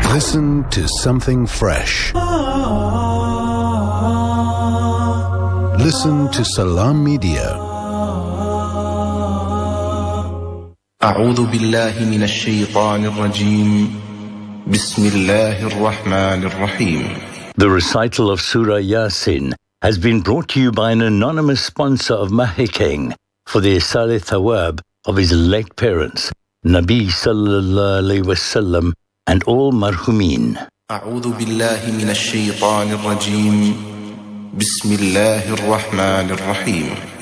Listen to something fresh. Listen to Salam Media. أعوذ بالله من الشيطان الرجيم. بسم الله الرحمن الرحيم. The recital of Surah Yasin has been brought to you by an anonymous sponsor of Mahikeng for the Isal Thawab of his late parents, Nabi Sallallahu Alaihi Wasallam, and all marhumin. أعوذ بالله من الشيطان الرجيم. بسم الله الرحمن الرحيم.